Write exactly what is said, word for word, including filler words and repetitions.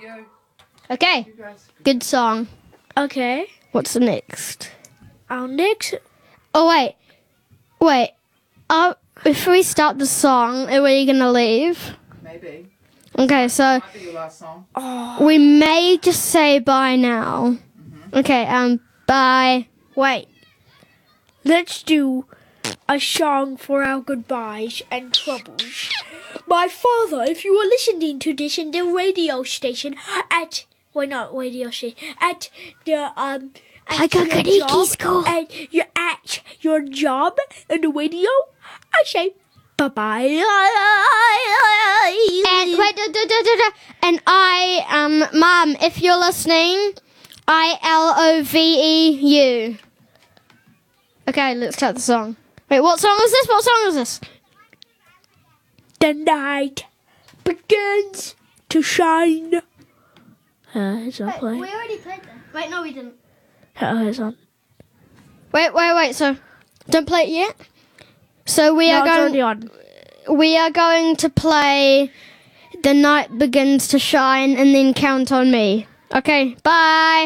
you. Okay, You guys. good song. Okay. What's the next? Our next. Oh, wait. Wait. Uh, before we start the song, are we going to leave? Maybe. Okay, so Might be your last song. Oh. we may just say bye now. Okay, um, bye. Wait. Let's do a song for our goodbyes and troubles. My father, if you are listening to this in the radio station at, well, not radio station, at the, um, at your Pakakariki job, school. at your, at your job in the radio, I say bye-bye. And wait, da, da, da, da, da. And I, um, Mum, if you're listening, I L O V E U. Okay, let's start the song. Wait, what song is this? What song is this? The night begins to shine. Uh, it's not playing. already played that. Wait, no, we didn't. Oh, it's on. Wait, wait, wait. So, don't play it yet. So we No, are it's going. already on. We are going to play "The Night Begins to Shine" and then "Count on Me." Okay, bye.